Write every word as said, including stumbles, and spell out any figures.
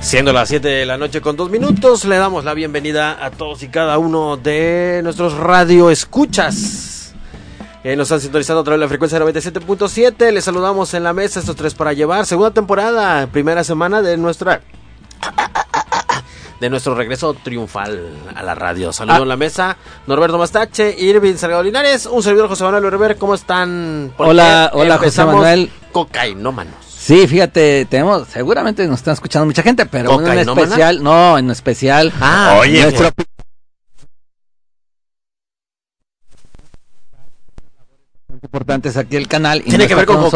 Siendo las siete de la noche con dos minutos, le damos la bienvenida a todos y cada uno de nuestros radioescuchas. Eh, nos han sintonizado a través de la frecuencia noventa y siete punto siete. Les saludamos en la mesa, estos tres para llevar. Segunda temporada, primera semana de nuestra de nuestro regreso triunfal a la radio. Saludo ah. en la mesa, Norberto Mastache, Irving Salgado Linares, un servidor José Manuel Urber. ¿Cómo están? Hola, hola José Manuel. Cocainómanos. Sí, fíjate, tenemos, seguramente nos están escuchando mucha gente, pero en especial, no, en especial, ah, oye, nuestro importantes aquí el canal. Tiene que ver con